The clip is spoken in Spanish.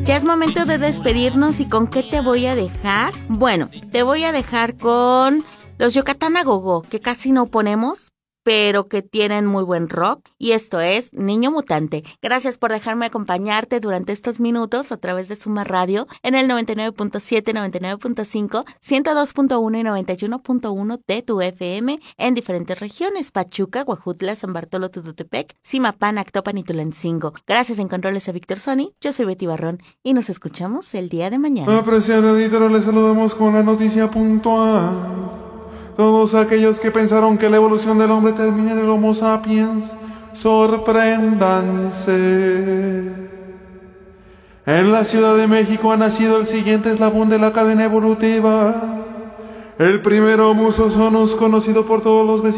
Ya es momento de despedirnos. ¿Y con qué te voy a dejar? Bueno, te voy a dejar con los Yucatán a Gogo, que casi no ponemos, pero que tienen muy buen rock, y esto es Niño Mutante. Gracias por dejarme acompañarte durante estos minutos a través de Suma Radio en el 99.7, 99.5, 102.1 y 91.1 de tu FM en diferentes regiones: Pachuca, Huajutla, San Bartolo, Tututepec, Zimapán, Actopan y Tulancingo. Gracias en controles a Víctor Sony. Yo soy Betty Barrón y nos escuchamos el día de mañana. Apreciado editor, les saludamos con la noticia puntual. Todos aquellos que pensaron que la evolución del hombre termina en el Homo sapiens, sorpréndanse. En la Ciudad de México ha nacido el siguiente eslabón de la cadena evolutiva. El primer Homo sapiens conocido por todos los vecinos